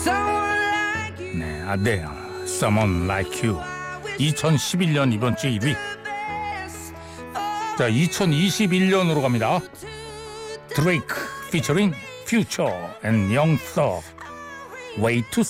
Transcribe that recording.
네, 아델 Someone Like You 2011년 이번 주 1위. 자, 2021년으로 갑니다. 드레이크 피처링 퓨처 앤 영석 Way to